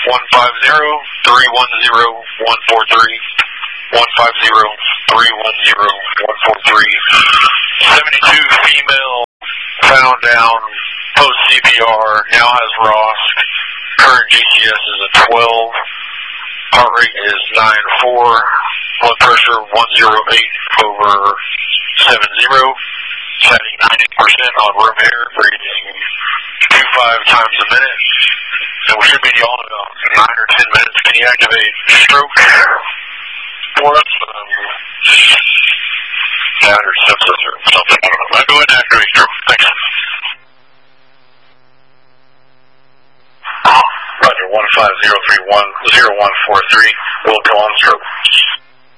150-310-143. 150-310-143. 72 female found down post CPR, now has ROSC. Current GCS is a 12. Heart rate is 9.4. Blood pressure 108/70. Setting 90% on room air, breathing 2.5 times a minute. And we should be on in about 9 or 10 minutes. Can you activate stroke for us? Standard sepsis or something. I don't know. I'll go ahead and activate stroke. Thanks. Roger, 150-310-143. Will go on stroke.